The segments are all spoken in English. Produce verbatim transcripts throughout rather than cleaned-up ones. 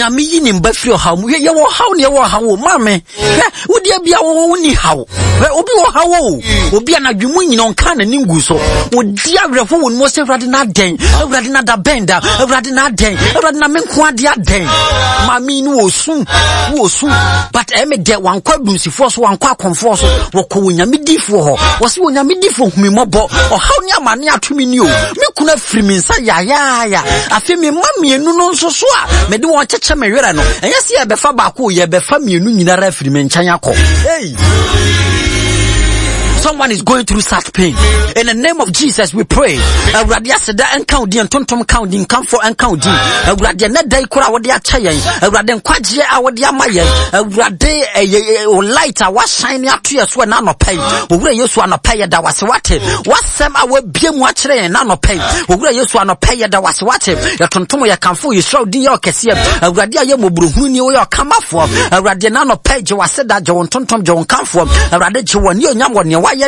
nyame yi ni mba firi haw mu ye wo haw ne wo haw mame hwe wodi bia wo ni haw obi wo haw obi anadwemu nyina onka na ningu so wodi awerefo won mo se Awurade na den Awurade na da benda Awurade na den Awurade na menko ade aden mame ni wo sun wo sun but eme de wankwa dunsifo so wankwa akonfo so wokọ wonyame difo ho wo se wonyame difo humimọbọ o haw ni amane atumi ni o me kuna firi mi nsa ya ya ya afi me mamienu no nso so a me de won cheche me were no enye se ye befa ba ko ye befa mienu nyinara firi me nkan yakọ hey. Someone is going through such pain. In the name of Jesus, we pray. Awurade aseda enka odi entontom ka odi nkan for enka odi. Awurade na dai kura wode acha yen. Awurade nkwaje a wode ama yen. Awurade o light a wa shine ato yeso na no pai. Owura Yesu anopai ya da wase wate. Wasem a wabie mu a kire yen na no pai. Owura Yesu anopai ya da wase wate. Ya tontom ya kanfo Yesra din ya okese. Awurade aye mobruhunu ni wo ya kamafo. Awurade na no pai je waseda je wontontom je wonkanfo. Awurade je woni onyam woni in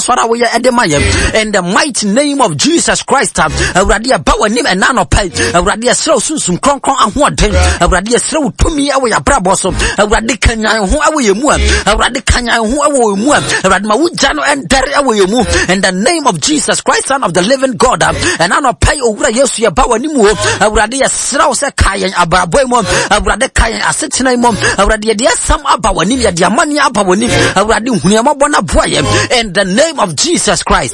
the mighty name of Jesus Christ, Awurade ba wanim enano pai, Awurade sro sunsun kronkron ahoden, Awurade sro tumi awe abrabo so, Awurade kanyan ho awe yemu, Awurade kanyan ho awe yemu, Awurade ma wugya no endere awe yemu, in the name of Jesus Christ, Son of the living God, enano pai owura Yesu ya ba wanim wo, Awurade sro se kayan abrabo mo, Awurade kayan asetina mo, Awurade de sam aba wanim ya de amani aba wanim, Awurade huniama bona boye. In the name of Jesus Christ.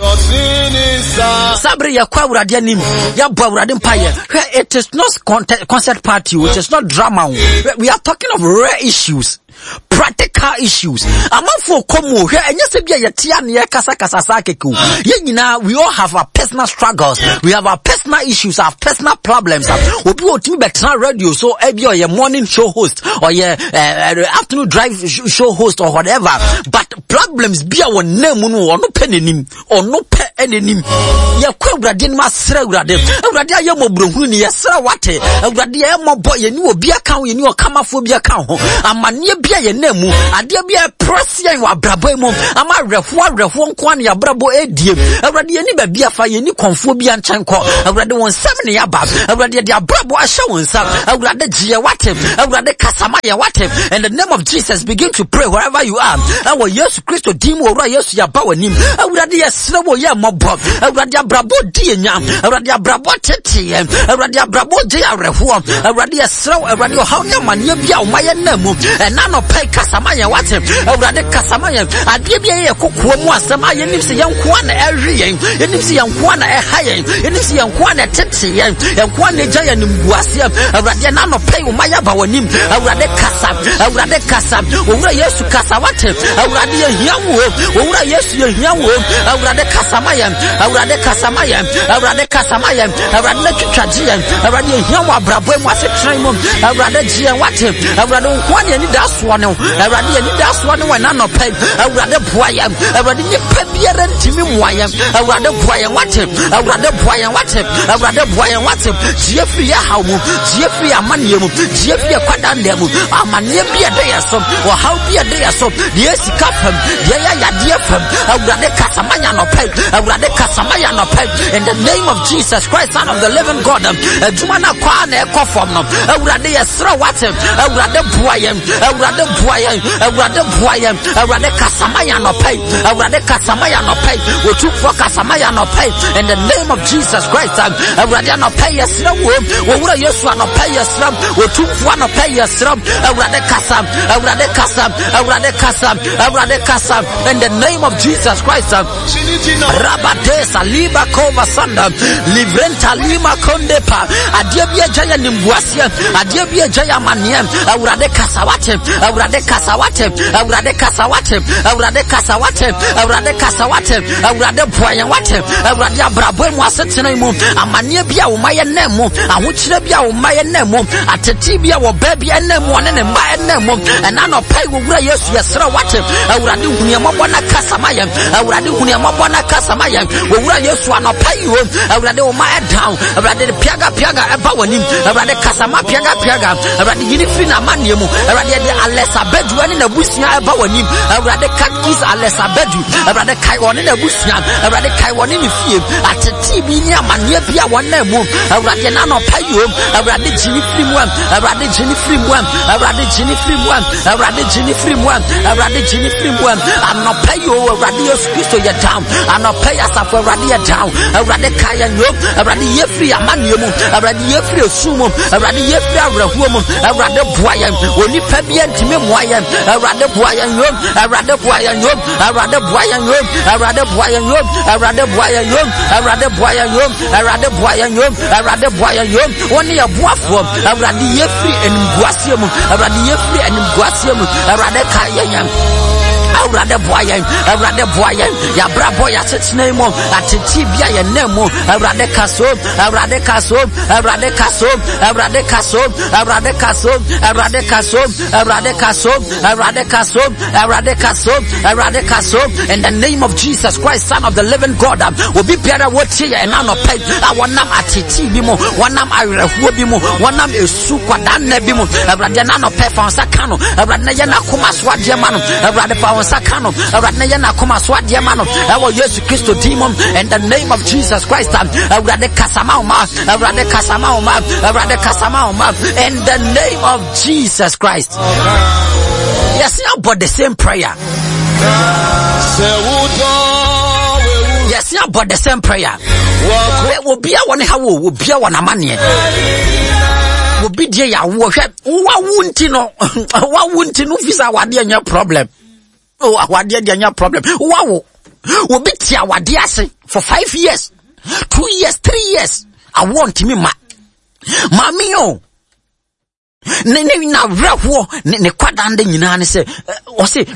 Sabri ya kwa Awurade anim ya bo Awurade mpaye. It is not concert party, which is not drama. We are talking of rare issues, practical issues. Amafo komo hwe enye se bia yetia ne kasa kasa sakeku. Ye nyina we all have our personal struggles. We have our personal issues, our personal problems. Obi otimi betra radio so e bia your morning show host or your uh, afternoon drive show host or whatever. But problems bia won name no ono pe nenim, ono pe enenim. Ye kwa Awurade ma sra Awurade. Awurade aye mobrohunu ne yesra wate. Awurade aye mobo ye ni obi aka ho ye ni okamafo bi aka ho. Amane bia ye nemu ade bia presian wa brabo mu ama refo refo nko an ya brabo ediem Awurade ye ni ba bia fa ye ni konfo bia nchan ko Awurade won sam ne ya ba Awurade de brabo ahye won sam Awurade giye wate Awurade kasama ye wate. In the name of Jesus, begin to pray wherever you are. Awo Yesu Kristo dim wo ra Yesu ya ba wanim Awurade ye sre wo ye mobo Awurade brabo di enyam Awurade brabo tete Awurade brabo je arefo Awurade ye sre Awurade ha nya mane bia o maye namu na no pai kasamanya wate Awurade kasamanya ade bia ye kokoa mu asem aye nimse yenko na ehwe yen yenimse yenko na ehayen yenimse yenko na tete yen yenko na gya yen mbuase Awurade na no pai o maya ba wanim Awurade kasam Awurade kasam owura Yesu kasawate Awurade ye hiawo owura Yesu ye hiawo Awurade kasamaya Awurade kasamaya Awurade kasamaya Awurade na twitwaje yen Awurade ye hiawo abrabo mu asetran mu Awurade gye wate Awurade nko na ni da so no Awurade ye ni da so no na no pai Awurade boayam Awurade ni pa biara ntimi moayam Awurade boayam wate Awurade boayam wate Awurade boayam wate gie fi ya hawo gie fi amane mu gie fi kwadande mu amane bia de yeso wo haw bia de yeso de sika fam de ya ya de fam Awurade kasamanya no pai Awurade kasamanya no pai. In the name of Jesus Christ, Son of the living God, aduma na kwa na ekofom no Awurade yesra wate Awurade boayam Awurade boayam Awurade boayam Awurade kasamaya no pai Awurade kasamaya no pai wotu for kasamaya no pai. In the name of Jesus Christ, Awurade no pai yesra wo owura Yesu no pai yesra wotu for no pai yesra Awurade kasam Awurade kasam Awurade kasam Awurade kasam. In the name of Jesus Christ, Rabade saliba kova sanda livrenta lima kondepa adie bia jaya nimbuasia adie bia jaya maniem Awurade kasawate Awurade kasawate Awurade kasawate Awurade kasawate Awurade kasawate Awurade boyan wate Awurade abrabo mu asetena mu amane bia wo maye nemu ahokyere bia wo maye nemu ateti bia wo ba bia nemu ne ne maye nemu ena no pai wo wura Yesu yesra wate Awurade huniamabona kasamaye Awurade huniamabona kasamaye mayam wo wura yesu anopa yi ho awurade wo ma down awurade piaga piaga eba wanim awurade kasama piaga piaga awurade yini free na manie mu awurade de alesa bedu ani na busia eba wanim awurade kakis alesa bedu awurade kai woni na busia awurade kai woni ni fie ateti bi ni amanie bia wona mu awurade na no payo awurade jini free mu awurade jini free mu awurade jini free mu awurade jini free mu awurade jini free mu anopa yo awurade yesu kristo ya down anopa ya safo awurade ya down awurade kai ya nyo awurade ye free amanie mu awurade ye free sumu awurade ye free awrahuo mu awurade boayen oni pa bia ntime moayen awurade boayen yo awurade boayen yo awurade boayen yo awurade boayen yo awurade boayen yo awurade boayen yo awurade boayen yo awurade boayen yo woni ya boafo awurade ye free enimguasie mu awurade ye free enimguasie mu awurade kayen awurade boayen awurade boayen ya brabo ya tetene mu ateti bia ye nemu awurade kaso awurade kaso awurade kaso awurade kaso awurade kaso awurade kaso awurade kaso awurade kaso awurade kaso awurade kaso in the name of Jesus Christ, Son of the living God. Will be better what here and now pay our nam ateti bi mu wanam awrehuo bi mu wanam esu kwadan bi mu awurade na no pay for sakano awurade ya na koma so ade ma no awurade pa sakano awurade ya na koma so ade ma no ewo Yesu Kristo demon in the name of Jesus Christ. Awurade kasama ma awurade kasama ma awurade kasama ma in the name of Jesus Christ. Yes, about the same prayer. Yes, about the same prayer. Will be a one how will be a one amani. Will be dear ya wo won't you know what won't you know visa what your problem. Oh, what dear your problem. Wow, will be tia what dear say for five years, two years, three years. I want me ma Mami oh. Ne ne na wrawo ne ne kwadande nyina ne se o se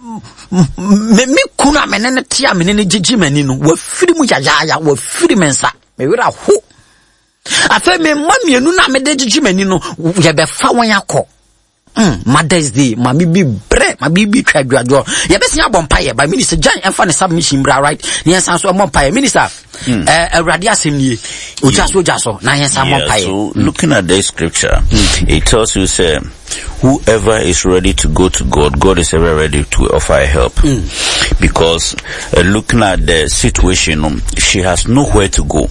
me me kuna me ne tia me ne gigi mani no wa firi mu yayaya wa firi mensa me wira ho afa me mamienu na me de gigi mani no ye be fa won yakọ Mm, Mother's Day, my baby bre, my baby try gradual. You best see a bumpire by Minister John and Fanny submission, bra, right? Yes, I'm so a bumpire. Minister, a radia simi, Ujaso Jaso, Nayas, I'm bumpire. So, looking at the scripture, mm. it tells you, say, whoever is ready to go to God, God is ever ready to offer help. Mm. Because uh, looking at the situation, um, she has nowhere to go.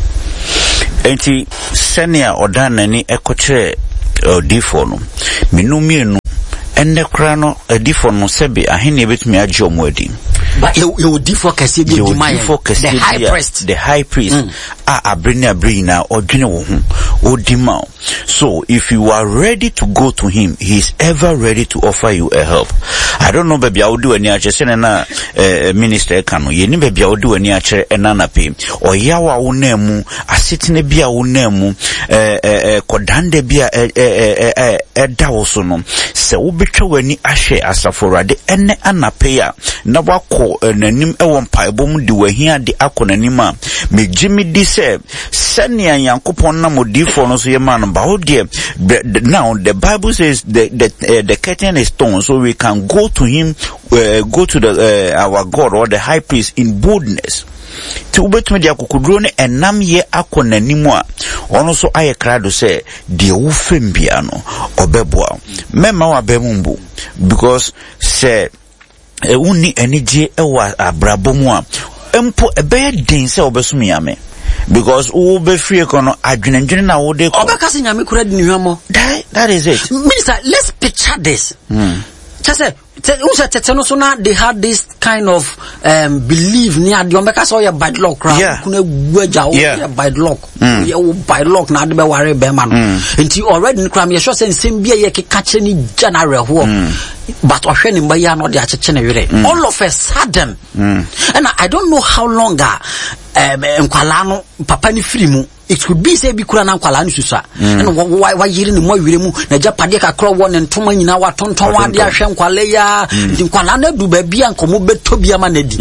Enti, Senia Odanani Ekoche. Odifo no menu mienu enne kra no odifo no sebe ahene betumi agye omwadi but you odifo kase bi the high priest the high priest a abreni abreni na odwene wo hu odima. So if you are ready to go to him, he is ever ready to offer you a help. I don't know baby I would do any achese na minister kanu ye ni baby I would do any ache enana pe oyawa wo na mu asetene bia wo na mu eh eh kodande bia eh eh eh da wo so no se wo betwa wani ahwe asaforade ene anape ya na wako nanim ewo mpaebo mu di wahia de akonanim a megimi di se senia yankopon na modifo no so ye man ba ho de now the Bible says the the, uh, the curtain is torn so we can go to him uh, go to the uh, our God or the high priest in boldness. Ti ubetumi dia kokudro ne enam ye akonanim a ono so aye krado se de wo fembia no obeboa mema wa bemumbu because se e woni enije e wa abrabomu a empo ebe den se obesumi ame because wo be free kono adwenendwene na wo de ko obekase nyame kura di nhwamo. That is it. Minister, let's picture this. Hmm. Just say they had this kind of um, belief near the Omeka so by luck, yeah. yeah. by luck, mm. yeah, by luck. Now the worry beman. Until already in crime, you're sure saying same be a catch any general who, but or showing by ya not the achene. All of a sudden, mm. and I, I don't know how long that um, Nkwalano Papa ni frimu. It could be say bikura na nkwala nsusa and why why yiri ni mo wire mu na japade ka kro won ntoma nyina wa tonton wa de ahwe nkwala ya nkwala na du ba bia nkomo beto bia ma na di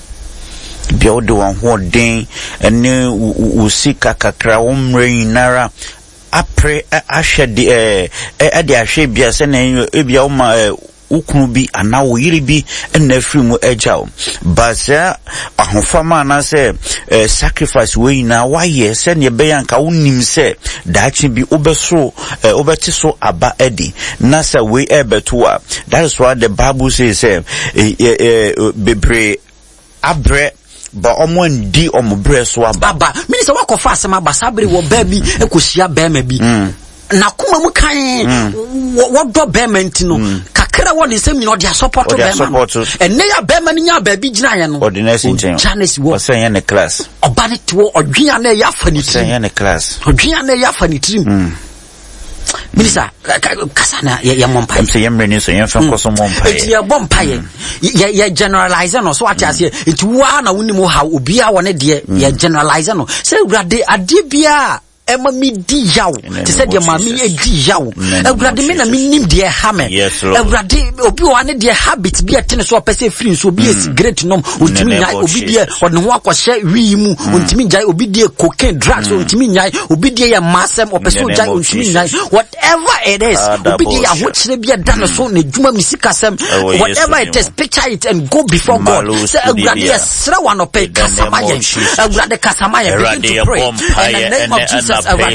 bia o de won ho den ene usika kakra wo mre nyinara apre ahwe de eh e de ahwe bia se na e bia o ma ukunu bi ana wo yiri bi na afiri mu agyaw but say ahofama na say sacrifice we na why say ne be yanka wonim say daachi bi obeso obeti so aba edi na say we ebeto a that is why the Bible says say bebre abre ba omo ndi omo bre so aba baba me say wakofa asema basabre wo ba bi ekosia ba ma bi na kuma mu kan wo do be ma ntino kakra wo ne sem ni no dia support be ma enne ya be ma ni nya ba bi gina ye no ordinary nchen Janice wo say ye ne class oba ne to odwia na ya fa ni trim say ye ne class odwia na ya fa ni trim Minister, kasana ya mompa. I'm saying many so you from koso mompa. It ya bompa ye. Ya generalize no so ati ase. It wa na woni mo ha obi a woni de ya generalize no. Say urade ade bia Emma mi di yaw. Te said your mammy e di yaw. Urade me na me nim de ha me. Urade obi wa ne de habit bi atene so pese free so bi is great nom. Ontimi nyai obi de ono ho akwahye wi mu. Ontimi nyai obi de cocaine drugs ontimi nyai obi de ya masem opese ojai ontimi nyai. Whatever it is, obi de ya hochire bi da so na djuma misika sem. Whatever it is, picture it and go before God. Say urade sra wa no pe kasama ye. Urade kasama ye begin to pray. In the name of Jesus.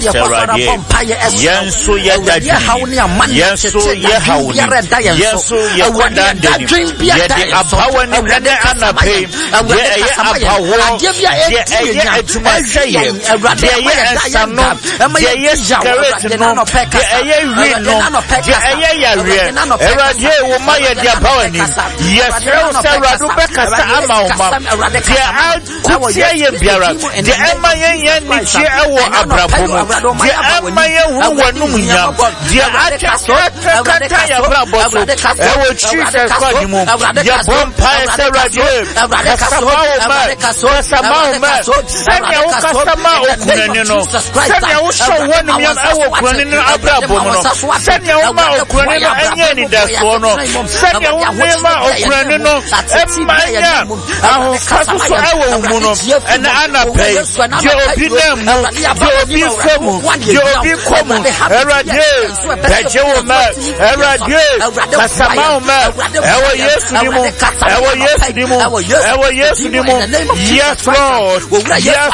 Yensu ye dadri Yensu ye hauni Yensu ye kwadandeni ye de abawa ni kade anape ye ye abawo ye ye etumase ye ye ye ensano ye ye skeleton no ye ye rino ye ye yare erade wo ma ye de abawa ni ye srew se radu bekasa ama oma ye a kutie ye biara ye ema ye ye ni chi ewo abra the Amaya who nyam, the Atakata Yabraboso, our Jesus Quadimu, the Bompire Sarajim, Kasama, Sanya Kasama Okunino, Sanya Usha one yam Okunino Abrabono, Sanya Uma Okunino and Yanni Dasono, Sanya Uma Okunino, Emaya, our Kasu Awo and Anna Pay, Jobinem, Jobi Komu, Jobi Komu, Erade, Pejewoma, Erade, Kasamauma, Ewa Yesu Dimu, Ewa Yesu Dimu, Ewa Yesu Dimu, yes Lord, yes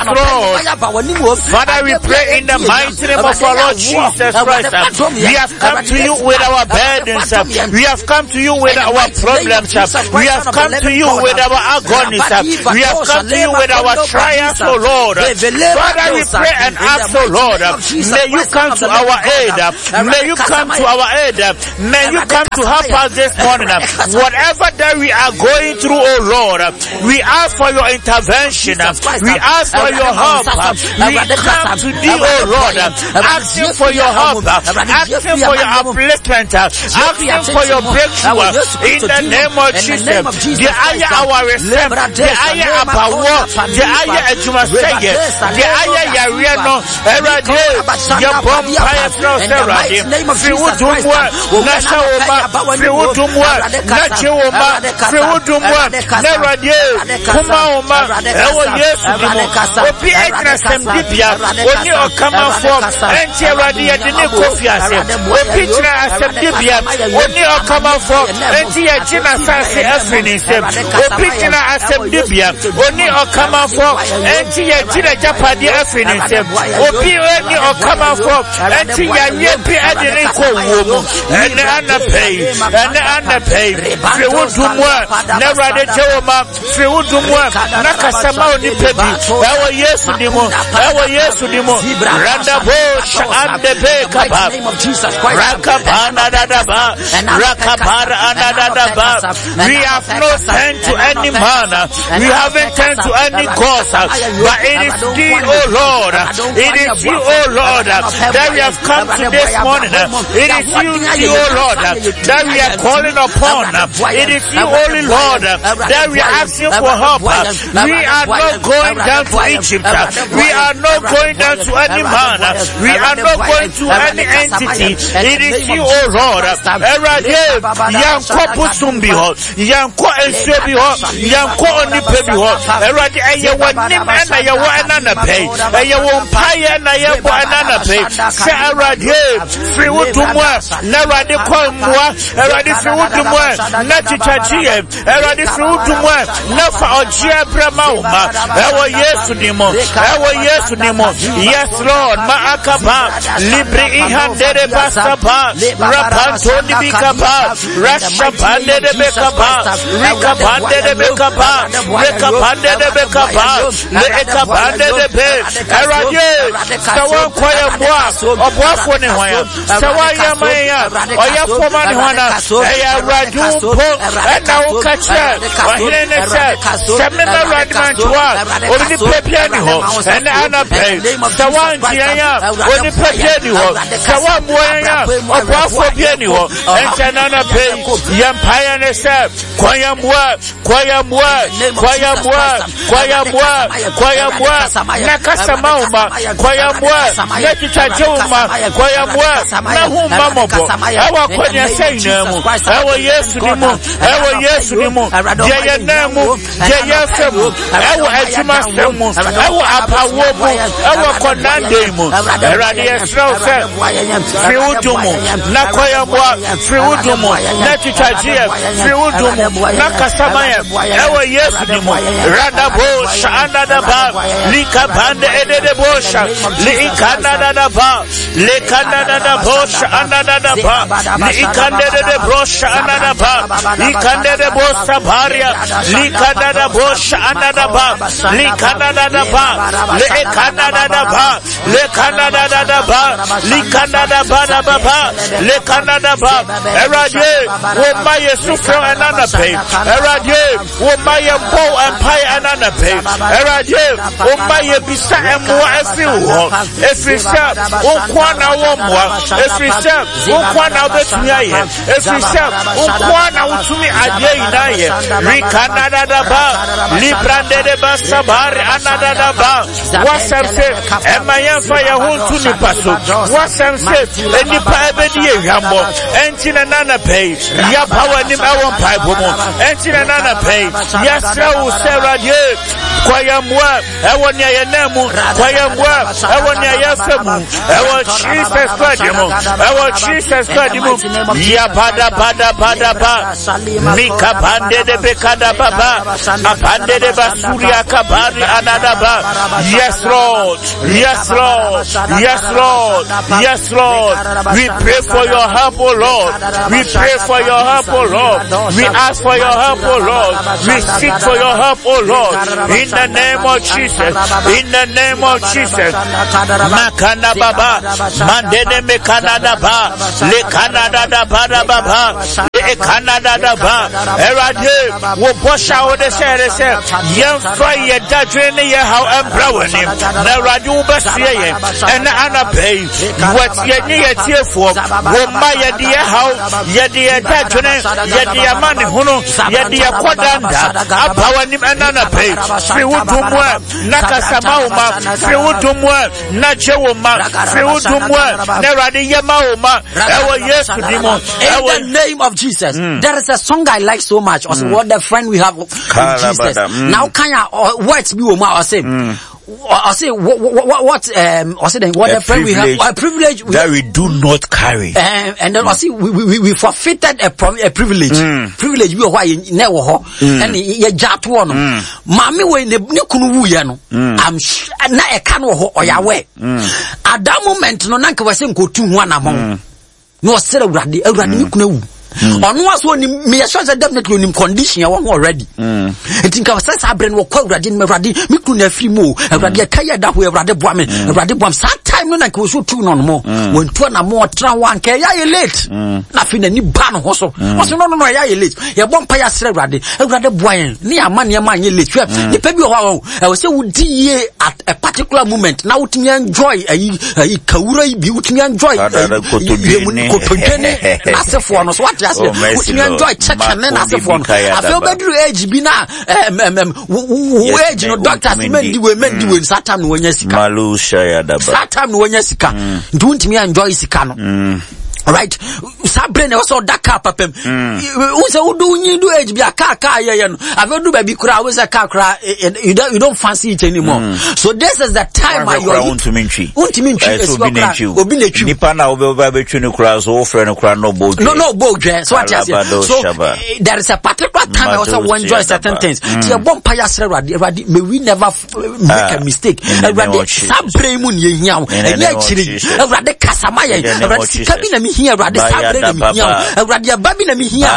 Lord. Father, we pray in the mighty name of our Lord Jesus Christ. We have come to you with our burdens. We have come to you with our problems. We have come to you with our agonies. We have come to you with our trials, oh Lord. Father, we pray and ask, oh Lord, may you come to our aid. May you come to our aid. May you come to help us this morning. Whatever that we are going through, oh Lord, we ask for your intervention. We ask for your help. We come to thee, oh Lord, asking for your help, asking for your upliftment, asking for your breakthrough in the name of Jesus. The aya our receipt, the aya abawo, the aya ejumaseye, the aya yariano, erade, your bomb fire from Serade, Friwudumwa, Nashawoma, Friwudumwa, Nachewoma, Friwudumwa, Nerade, Kumaoma, Ewa Yesu Dimo, Opi Edna Semdipia, Oni Okama Form, Enti Radia Dini Kofiase, Opi Tina Semdipia, Oni Okama Form, Enti Ajina Sase Afrinise, Opi Tina Semdipia, Oni Okama Form, Enti Ajina Japadi Afrinise, Opi Oni Okama Form, Enti Yayepi Adini Kowomo, and Anna Pay, and Anna Pay, Friwudumwa, Nerade Jewoma, Friwudumwa, Nakasama Oni Pebi, Ewa Yesu Dimo, Ewa Yesu Dimo, Randabo, Shande Bekaba, Rakabana Dadaba, Rakabara Anadaba. We have no turned to any man, we haven't turned to any cause, but it is thee, oh Lord, it is you, oh Lord, that we have come to this morning. It is you, oh Lord, that we are calling upon. It is you, holy Lord, that we are asking for help. We are not going down to Egypt. We are not going down to any man. We are not going to any entity. It is you, oh Lord. Erade, yanko pusumbiho, yanko ensebiho, yanko onipebiho. Erade, eye wanim ena ye wa ena na pay. Eye wo mpaye ena yebo anana pe se awrade free wutumwa na awrade kwamwa awrade free wutumwa na chichachie awrade free wutumwa na fa ojia bramauma ewo Yesu nimo ewo Yesu nimo yes Lord ma akaba libri ihandere basaba rapanto dibikaba rasha pande de bekaba rika pande de bekaba rika pande de bekaba le ekabande de be erade sawa kwaya mwa obwafo ne hwan sawa ya maya oya foma ne hwana eya radu po ena ukache ohine ne se semema radmantua oni pepia ni ho ena ana pe sawa njianya oni pepia ni ho sawa mwoya obwafo bia ni ho ena ana pe yampaya ne se kwaya mwa kwaya mwa kwaya mwa kwaya mwa kwaya mwa nakasa mauma kwaya mwa nechichajuma kwaya mwa na humba mobo ewa konya seinemu ewa Yesu nimu ewa Yesu nimu yeye nemu yeye femu ewa ejuma femu ewa apawobu ewa konande mu eradi esrao se friudumu na kwaya mwa friudumu nechichajie friudumu nakasa maya ewa Yesu nimu rada bo shaanda da ba lika bande edede bosha likanda da da ba likanda da da bosha anda da da ba likanda de bosha anda da ba likanda de bosha baria likanda da bosha anda da ba likanda da da ba likanda da da ba likanda da da da ba likanda da ba da ba ba likanda da ba erade wo ma Yesu fro anana pe erade wo ma ye bo empire anana pe erade wo ma ye bisa emwa afi wo efisa wo kwana wo mwa efisa wo kwana betumi aye efisa wo kwana wutumi ade inaye rikana da ba librande de basabar anada da ba wasamse emayen fa ye huntu ni paso wasamse enipa ebedi ehwambo entina nana pay ya power nim awon pipe mo entina nana pay ya srawo serade kwaya mwa ewo ni ayenemu kwaya mwa ewo ni ayafemu ewo Jesus Christ mo ewo Jesus Christ mo ya bada bada bada ba mika pande de bekada baba apande de basuria kabari anada ba yes Lord yes Lord yes Lord yes Lord we pray for your help oh Lord we pray for your help oh Lord we ask for your help oh Lord we seek for your help oh Lord in the name of Jesus in the name of Jesus makana baba mandene me Canada ba le Canada da ba da baba le Canada da ba erade wo bosha wo de sere se yem fa ye dadwe ne ye how embraweni na erade wo basie ye ena anapai what ye ne ye tiefo wo ma ye de ye how ye de ye dadwe ye de ye mane hono ye de ye kodanda abawani anapai fi wutumwa nakasamauma fi wutumwa na jewoma fi wutumwa na erade ye mauma ewo Yesu dimo in the name of Jesus. Mm. There is a song I like so much. Also, mm. what the friend we have with Jesus. Mm. Now, can you words be or say? Mm. Or say what what what um or say then what a the friend we have a privilege we that we do not carry. Um, and then I see we we we forfeited a a privilege. Mm. Privilege we why never ho and ye jat one. Mami we ne ne kunu wu ye no. I'm na e ka no ho oyawe. At that moment no nanka we say nkotu ho anamon. No say awurade awurade ne kunu wu. On was one me sure definitely in condition you want already. I think I was say brain wo kwa awurade me awurade me kunu afiri mu awurade kaya da ho awurade boa me awurade boa me that time no na ko so tu no mo when tu na mo tra wan ka ya ye late na fi na ni ba no ho so o so no no no ya ye late ye bom pa ya sere awurade awurade boa yen ni ama ne ma ye late ni pa bi ho I was say we di at a particular moment na wutimi enjoy ayi ayi kawura bi wutimi enjoy ko to dene asefo no so what just wutimi enjoy check and then asefo no after bedru age bi na em em age no doctors mendi we mendi we satam no wonya sika malusha ya daba satam no wonya sika ndu wutimi enjoy sika no. All right. sabre ne so da car papem u say udu nyi do age bia car car ye no ave do baby kura we say car kura you don't you don't fancy it anymore mm. So this is the time where you want to minchi want to minchi obi na twi nipa na obi oba betwi ne kura so wo frɛ ne kura no bold no no bold so what you say so uh, there is a particular time I also want enjoy certain things the bomb fire sre radi may we never make a mistake radi sabre mu ne hia enye chiri radi kasama ye radi sikabi na mi hia radi sabre na mi hia radi ababi na mi hia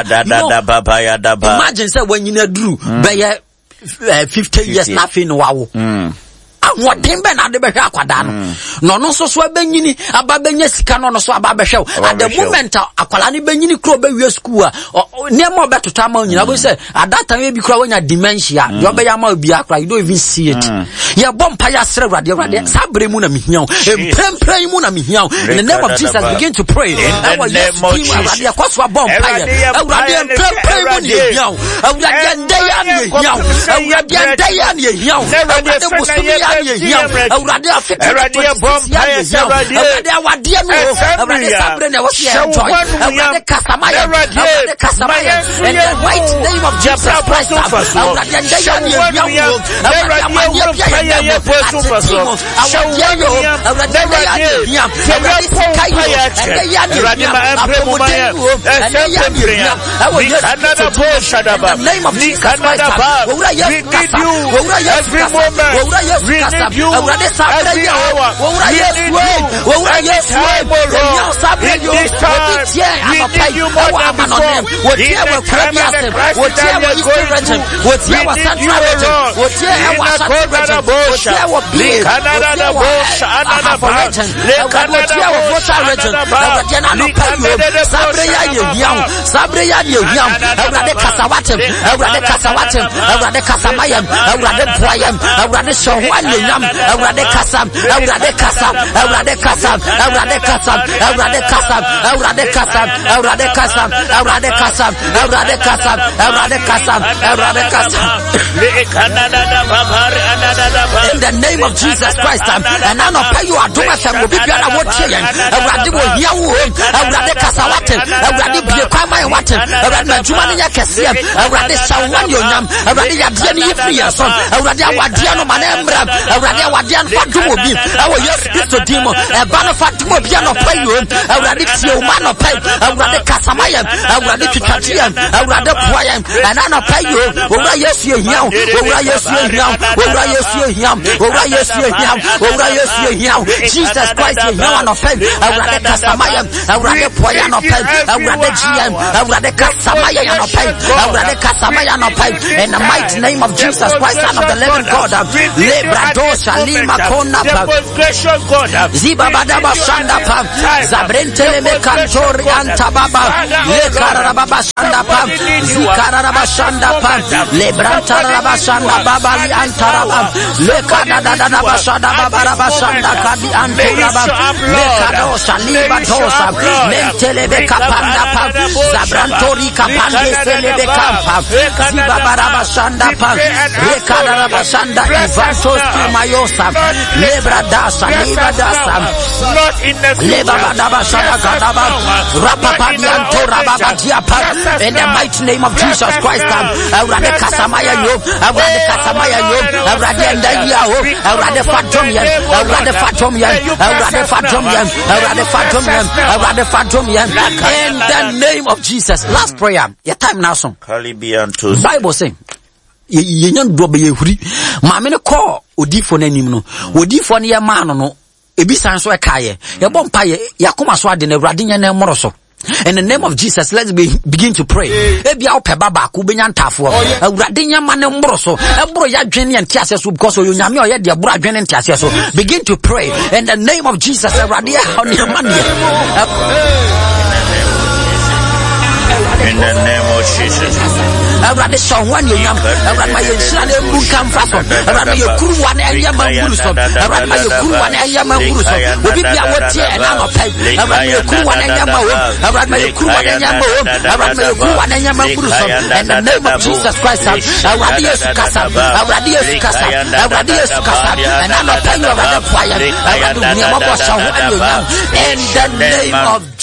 imagine say when you na duru be fifty years nothing wow what timber na de behwe akwada no no no so so abanyini ababanya sika no no so ababehwe at the moment akwala ne banyini kro be wie school a niam obetota ma nyina bo say at that time be kro wanya dementia you be ya ma obi akra you don't even see it ya bompa ya sre rade rade sabre mu na mihia emprempren mu na mihia in the name of Jesus begin to pray our yes team rade akwaso bompa ya rade emprempren mu na mihia rade ndaya na mihia rade ndaya na mihia rade busumi Awurade afite Awurade bompa ya Awurade awade no Awurade sabre na wasi enjoy Awurade kasamaya Awurade kasamaya in the right name of Jesus Christ Awurade ndaya ni yawo Awurade amani ya ya atimo awade yo Awurade ndaya ni yam Awurade sikayo ndaya ni yam apomodeni ndaya ni yam awo yesu to the name of Jesus Christ Awurade yesu kasa Awurade yesu kasa Awurade yesu Awurade sabre ya Awurade yesu Awurade yesu ya sabre yo obitie amapai awa amanonem wotie wa krabiase wotie wa eastern region wotie wa central region wotie wa southern region wotie wa big Canada bush another region wotie wa Volta region Awurade na no payo sabre ya yehiam sabre ya yehiam Awurade kasawatem Awurade kasawatem Awurade kasamayam Awurade boyam Awurade shohwan Awurade kasam Awurade kasam Awurade kasam Awurade kasam Awurade kasam Awurade kasam Awurade kasam Awurade kasam Awurade kasam Awurade kasam Awurade kasam in the name of Jesus Christ and I know pay you adoma sam obi bia na wotie yen Awurade wo hia wo Awurade kasawate Awurade bie kwama yen wate Awurade adwuma ne nya kese Awurade sawan yonyam Awurade yade ne yefri yason Awurade awade no mane mbra Awurade awade an fatu obi awo yes Kristo dimo e ba no fatu obi an pay you Awurade tie o man no pay Awurade kasamaya Awurade twitwatia Awurade poya and I know pay you owura yesu ehia owura yesu ehia owura yesu ehia owura yesu ehia owura yesu ehia Jesus Christ ehia no pay Awurade kasamaya Awurade poya no pay Awurade gm Awurade kasamaya no pay Awurade kasamaya no pay in the mighty name of Jesus Christ Son of the living God Lebradosha lima kona pa Zibabadaba shanda pa Zabrentele me kantori antababa Lekarababa shanda pa Zikarababa shanda pa Lebrantarababa shanda baba li antaraba Lekadadadaba shanda baba raba shanda kadi antaraba Lekadosha liba dosa Mentele be kapanda pa Zabrantori kapande sele be kampa Zibabaraba shanda pa Lekarababa shanda Ivantoski mayosa Lebra dasa, lebra dasa, not in the lebra daba shada kadaba, rapapa dianto rababa diapa. In the mighty name of Jesus Christ, Awurade kasamaya yo, Awurade kasamaya yo, Awurade ndaya yo, Awurade fatom yen, Awurade fatom yen, Awurade fatom yen, Awurade fatom yen, Awurade fatom yen. In the name of Jesus. Last prayer. Your time now, son. Bible saying. Yenyan dobe yehuri maame ne call odifo nanim no odifo ne ye ma no no ebisan so ekaye ye bompa ye yakoma so ade na Awurade nya na mmoro so. In the name of Jesus, let's be, begin to pray. Ebia opeba ba ku benya ntafo Awurade nya ma ne mmoro so eboro ya dwene entiase so because you nyame oye de eboro adwene entiase so. Begin to pray in the name of Jesus. Awurade ya ne ma ne in the name of Jesus. Awurade shawwan yonyam Awurade ma yenhyira na emu kan faso Awurade ye kuruwa na enya manguru so Awurade ma ye kuruwa na enya manguru so obi bia wotie na no pai Awurade ye kuruwa na enya mawo Awurade ma ye kuruwa na enya mawo Awurade ma ye kuruwa na enya manguru so in the name of Jesus Christ Awurade yesu kasa Awurade yesu kasa Awurade yesu kasa na no pai Awurade fire Awurade ni mabo shawwan yonyam in the name of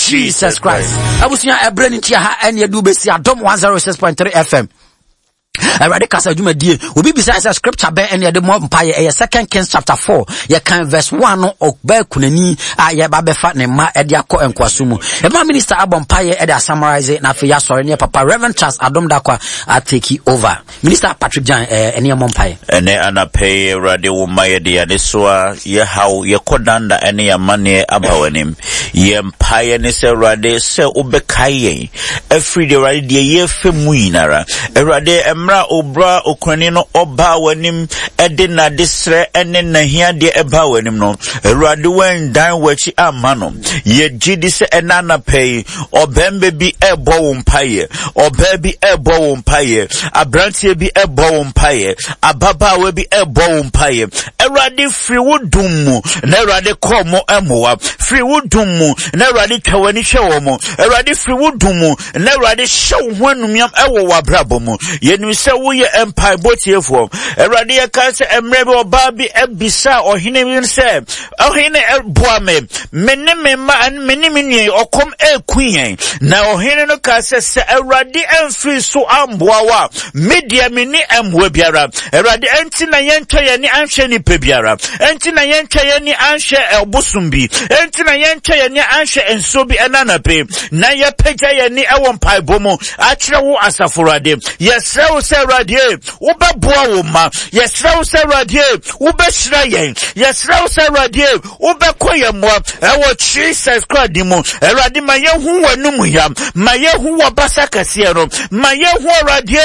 Jesus Christ. Abusunya ebrani tia ha ene du besi adom one oh six point three F M. Already kasa juma die obi bisa say scripture be ene de mo mpaye e second Kings chapter four ye kan verse one no okba kunani a ye ba be fa ne ma e de akọ enkwaso mu e ma minister abon mpaye e de summarize na fe ya sori ne papa Reverend Charles Adom Dakwa a take over. Minister Patrick Jan ene mo mpaye ene anape rade wo maye de ade soa ye how ye kodanda ene ya mane abawanim ye mpaye ne se rade se obekaye every day rade de ye femu inara rade mra obra okrani no oba wanim ede na desre ene na hia de eba wanim no erade wen dan wachi amano ye gidi se enana pay obembe bi ebo wo mpaye oba bi ebo wo mpaye abrantie bi ebo wo mpaye ababa we bi ebo wo mpaye erade free wudum mu na erade komo emowa free wudum mu na erade twawani hwe mo erade free wudum mu na erade hyew ho anumiam ewo wabrabo mu ye se wo ye empire botiefo erade ye kan se emre be oba bi ebisa ohine bi se ohine boa me menne me ma menne me okom ekuyen na ohine no ka se se erade emfiri so amboa wa media meni emwe biara erade enti na yentwa ye ni anhwe ni pe biara enti na yentwa ye ni anhwe ebosumbi enti na yentwa ye ni anhwe enso bi enana pe na ye pagya ye ni ewo mpai bomo akire wo asaforade yes se radie ubeboa wo ma yesra se radie ubeshira yen yesra se radie ubekoye mo ewo Jesus Christ mu erade ma yehu wanum ya ma yehu wabasa kase no ma yehu radie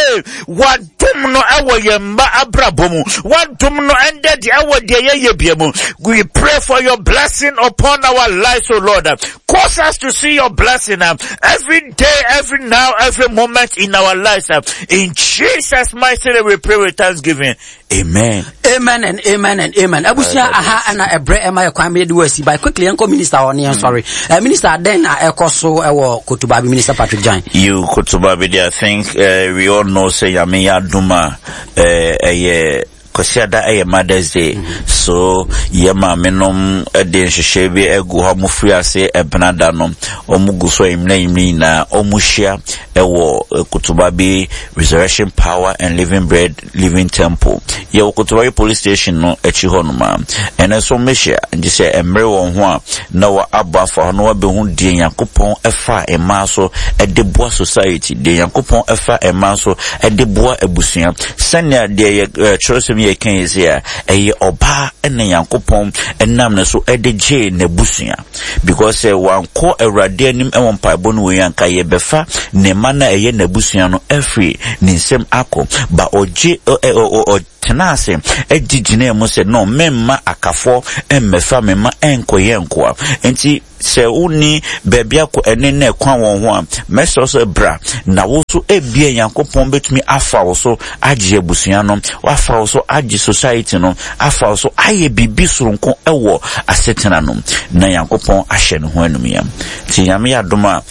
wadum no ewo yemba abrabomu wadum no ende de ewo de ye biemu. We pray for your blessing upon our lives, O Lord. Cause us to see your blessing um, every day, every now, every moment in our lives. Um, in Jesus' mighty name we pray with thanksgiving. Amen. Amen and amen and amen. Abusia aha ana ebre ema ye kwame de wasi by quickly enko minister on here sorry. Uh, minister then na ekoso ewo Kotubabi Minister Patrick Jan. You Kotubabi, I think uh, we all know say yame ya duma eh eh Kosiada a Mother's Day. Mm-hmm. So yema menom ede nhwehwe egu ha mufri ase ebenada no omugu so emna imni na omuhia ewo Kotubabi Resurrection Power and Living Bread Living Temple. Ye Kotubabi Police Station no echi ho no ma. Ene so mehia nje se emre won ho a na wa aba fa no wa be hu die Yakopon efa ema so ede boa society de Yakopon efa ema so ede boa ebusua senya de church ye kan yezia eye oba ene Yakopon enam ne so ede je ne busua because e wanko Awurade anim e won paebo no we yanka ye befa ne mana eye ne busua no every ne nsem akọ ba oje o tenase ejigine mo se no memma akafo emmefa memma enkoye enkoa enti se uni bebia ko ene na kwan won ho a meso so bra na wo so ebie Yakopon betumi afa wo so age abusua no afa wo so age society no afa wo so aye bibi soronko ewo asetena no na Yakopon ahye no ho anumia ti yame ya doma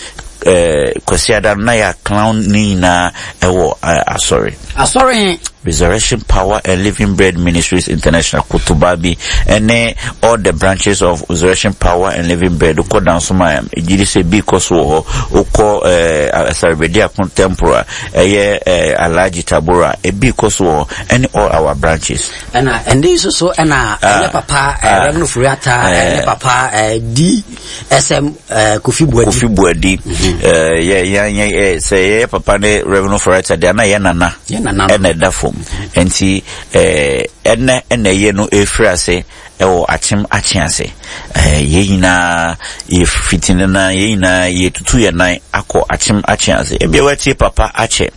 eh kwasiada na ya clown ni na ewo uh, sorry sorry Resurrection Power and Living Bread Ministries International Kotubabi and all the branches of Resurrection Power and Living Bread uko dansoma ejiri se bi koso uko eh Sarebedia Contemporary eye Alaji Tabora e bi koso and all our branches and and this also and uh papa Reverend Furiata and papa D S M Kofi Buadi Kofi Buadi eh yeah yeah yeah say papa ne Reverend Furiata de na ye nana ye nana and dafo enti eh ene ene ye no efrase ewo achim achiase eh ye ina ye fitina na ye ina ye tutu ye nan akọ achim achiase ebia wati papa ache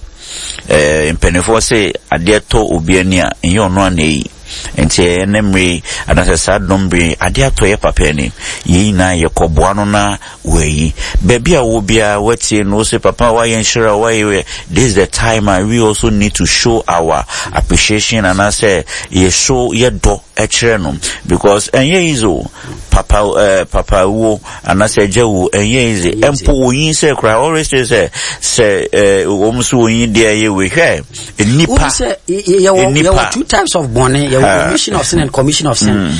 eh mpenefo se ade to obiani a enye ono anayi enti enemre anase sadombre ade ato ye papa ni ye na ye koboa no na weyi baby a wo bia wati no se papa wa yen shira wa ye this is the time and we also need to show our appreciation and I say ye show ye do ekire no because enye izo papa uh, papa wo and I say jewu enye ize empo oyin se kra always say say eh omsu oyin de ye we hwe enipa enipa two types of born commission of sin and commission of sin. Mm.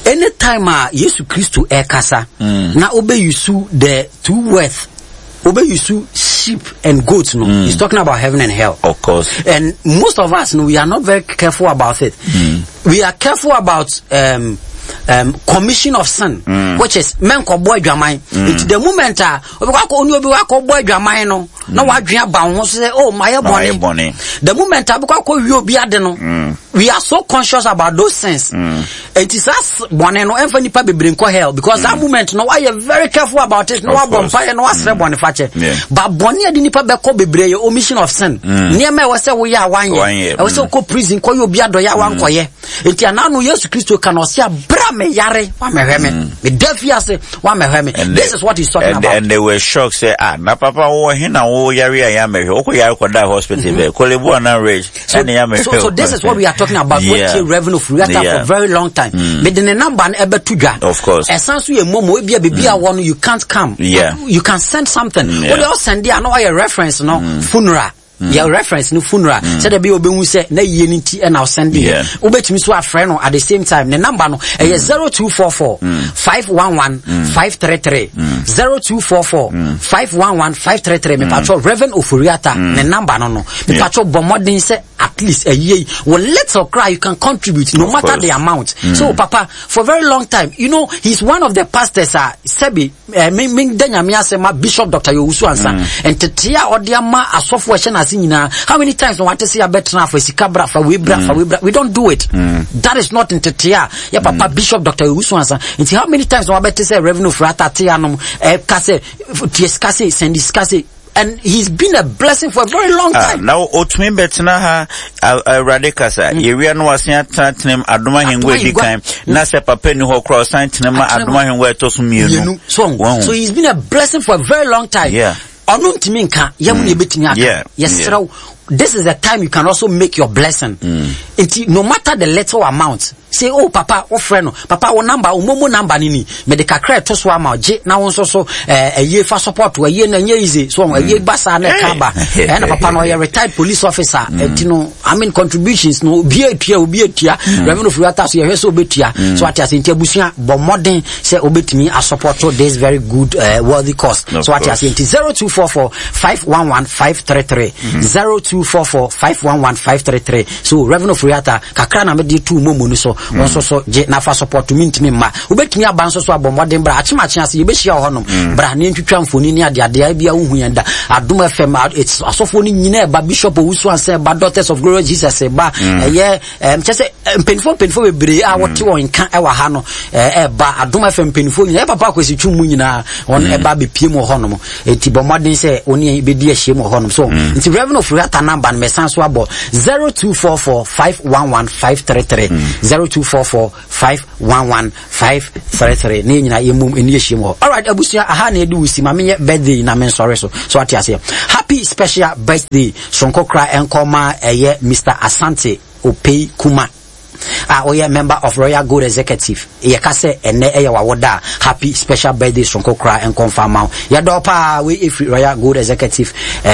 anytime uh, Yesu Christo e kasa mm. na obe yusu the two worth obe yusu sheep and goats no mm. he's talking about heaven and hell, of course, and most of us no we are not very careful about it. mm. We are careful about um um commission of sin, mm. which is men ko boy dwaman. It's the moment ah obi kwa oni obi wa ko boy dwaman no na wa dwan ba ho say oh my body. The moment ah kwa ko wi obi ade no mm. we are so conscious about those sins. mm. It is us bone no enfa nipa bebre nko hell because mm. that moment no we are very careful about it. No wa bompa no asre bone fache, but bone ade nipa be ko bebre ye omission of sin. Niam e we say we ya wan ye e we say ko prison ko obi ado ya wan koye enti ana no Yesu Christo kan o sia bra me yare wa me hweme me defia say wa me hweme. This is what he's talking and, about. And they were shocked, say ah na papa wo he na wo yare ya me hwe o ko yare ko die hospital be ko le bo na rage and ya me. So this is what we are talking about. Yeah. What revenue for that yeah. for a very long time. Me mm. the number na ebe tudwa, of course, essence we momo e bia bibia one you can't come. Yeah. You can send something. Yeah. What else send there no a reference no mm. funeral. Mm. Yeah, reference no funeral. Mm. Said be obehu say na ye ni ti and I'll send it. Ubetimi so afre no at the same time. The number no e zero two four four five one one five three three zero two four four five one one five three three. Me patro Reverend Ofuriata. The number no no. Me patro bomodin say at least a year. Well, let's cry. You can contribute no of matter course. The amount. Mm. So, Papa, for a very long time, you know, he's one of the pastors. Uh, Sebi, Ming Denyamia Sema Bishop Doctor Yowusu Ansa, and Tetia Odiama a software Shenasina. How many times we want to see a better now for Sikabra for Wibra for Wibra? We don't do it. Mm. That is not in Tetia. Yeah, Papa mm. Bishop Doctor Yowusu Ansa. And see how many times we want to say revenue for Atatianum, eh, Kase, Tieskase, Sendiskase. And he's been a blessing for a very long time. Uh, now, Otmi Betna ha Radicasa, Irian was not Tantinem, Aduma Hingwe Dikam, Nasa Papenu ho cross Santinema, Aduma Hingwe Tosum. So he's been a blessing for a very long time. Yeah. Onuntiminka, Yamuni Betinia. Yeah. Yes, sir. This is the time you can also make your blessing. Mm. No matter the little amount, say, oh, Papa, oh, friend, Papa, oh, number, oh, momo number, nini, medical credit, to swam out, now also, so, a year for support to a year and easy, so a year bassa and a kaba, and a Papa, no, a retired police officer, and you know, I mean, contributions, no, be a tier, be a tier, revenue for that, so you're so bit here. So what I think, Busia, but modern, say, obey me, I support to this very good, uh, worthy cause. So what I think, zero two four four five one one five three three, zero two four four five one one five three three. So revenue Friata kakra na me di two momo no so won so so je na fa support to mint me ma obetumi aba nso so abomode bra achima chiase ye be hia ho no bra na ntwitwa mfoni ni ade ade bia hu yanda Adom F M it's asofo ni nyina e ba Bishop Owusu Ansa ba Daughters of Glory Jesus e ba eye em chese penfo penfo bebre a wote won kan e wa ha no e ba Adom F M penfo nyina e papa kwesi twum nyina on e ba be pie mo ho no enti bomode se oni be di ahie mo ho no so enti revenue Friata number me sanso abo zero two four four five one one five three three zero two four four five one one five three three ne nyina yemum eni ehiem ho. All right, abusia aha na edu usi ma me birthday na me sorry so so ati ase happy special birthday sonko kra enkoma eye Mister Asante Opei Kuma. Ah, uh, we are member of Royal Good Executive. Ye kase ene eye wawoda. Happy special birthday sonko kra and confirm. Ya dopa we if Royal Good Executive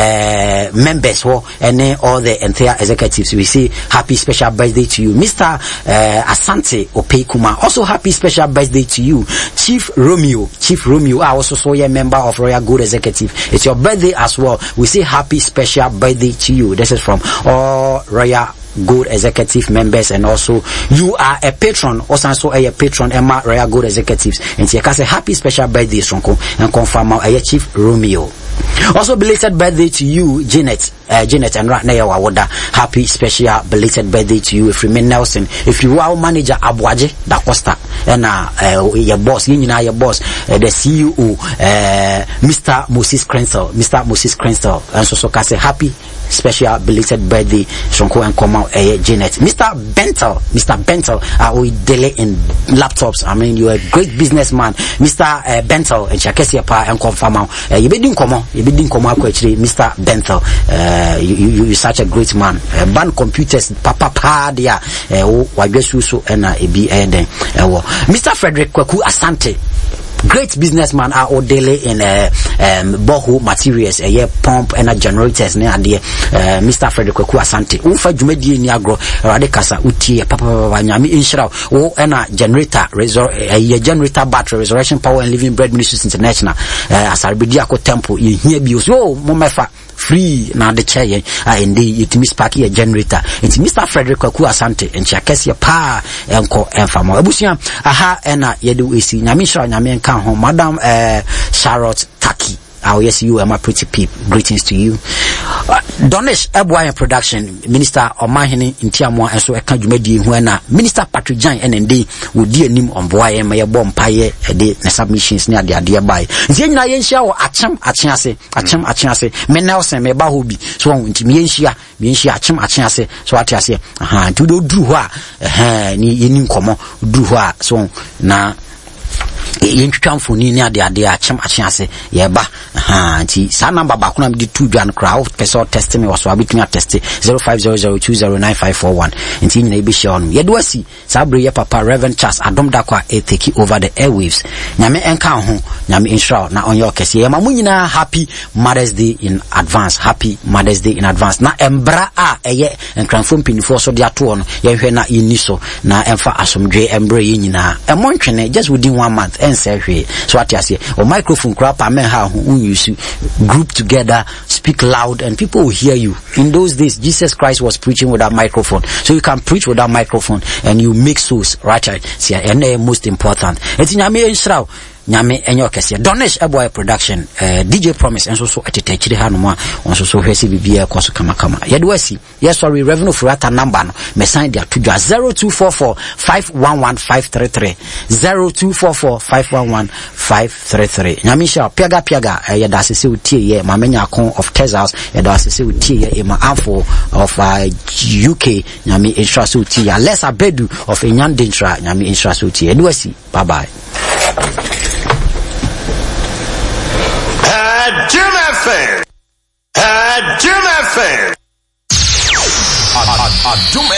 uh, members ho ene all the entire executives. We say happy special birthday to you, Mister Uh, Asante Opei Kuma. Also happy special birthday to you, Chief Romeo. Chief Romeo are also so a member of Royal Good Executive. It's your birthday as well. We say happy special birthday to you. This is from all Royal Good Executive members, and also you are a patron, also a patron Emma Royal Good Executives, and you can say happy special birthday Sonko and confirm our Chief Romeo. Also belated birthday to you, Janet, uh, Janet and Ratnaya Wawoda. Happy special belated birthday to you, Freeman Nelson. If you are manager Abuaje Da Costa, and uh, uh, your boss, you know your boss, uh, the C E O, uh, Mister Moses Crensel, Mister Moses Crensel, and so so can say happy special belated birthday Sonko and come out uh, Janet. Mister Bentel, Mister Bentel, uh, we delay in laptops. I mean, you're a great businessman, Mister Uh, Bentel, and Chakesia Pa and confirm out. Uh, you been come on, you been come out actually, Mister Bentel. Uh, you, you, you're such a great man. Uh, ban computers, papa pa dia. Uh, wa so and uh, be uh, then. Uh, Mister Frederick Kwaku Asante. great businessman are all daily in uh, um borehole materials, a uh, pump and a generators ne ade uh, Mister Frederick Kwaku Asante ufa dwumadi ni agro rade kasa utie papa papa nyame inshira wo na generator resor a generator battery resurrection power and living bread ministries international uh, asarbedi akọ temple ye hia bi so mo mefa free na de chair a indi it miss park a generator it Mister Frederick Kwaku Asante en chakese pa enko enfamo abusia aha ena yede esi nyame inshira nyame nka ho madam uh, Charlotte Taki. Oh yes, you are my pretty peep. Greetings to you. Uh, Donish Ebuayan production minister Omahini Intiamwa and so I can't jumedi when Minister Patrick Jan and indeed would dear nim on boy and my bomb pie a day the submissions near the idea by Zena Yensha or Acham Achanse Acham Achanse Menelson me bahubi so into Mienshia Mienshia Acham Achanse so what I say aha to do druha eh ni nim komo druha so na yentwamfo ni ni ade ade achem achiase ye ba ha nti sa number ba kuna mdi two dwan crowd person test me was abitumi test zero five zero zero two zero nine five four one nti nyina ibe share on ye do asi sa bre ye papa Reverend Charles Adom Dakwa e take over the airwaves nyame enka ho nyame inshallah na onye okese ye ma munyina happy Mother's Day in advance happy Mother's Day in advance na embra a eye enkranfo mpinifo so de ato no ye hwe na yiniso na emfa asomdwe embre ye nyina emontwene just within one month and say so what you say or microphone crap amen how who you group together speak loud and people will hear you. In those days Jesus Christ was preaching without microphone, so you can preach without microphone and you make souls right right see and uh, most important it's nyame ensraw nyame enyo kese Donish Ebuayan production uh, D J Promise and so so atitechire ha no ma on so so hwese bibia kwaso kama kama yedwasi yes sorry revenue furata number no me sign dia to zero two four four five one one five three three zero two four four five one one five three three nyame sha piaga piaga uh, yeda asese utie ye ma menya akon of Texas yeda asese utie ye ma amfo of uh, U K nyame insurance utie ya less abedu of Enyandintra nyame insurance utie yedwasi bye bye. Jim F M. Jim F M.